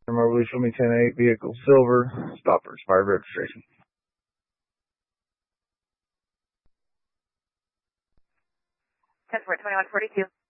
Mobility, show me 10-8, vehicle silver, stop for expired registration. 10-4, 2142.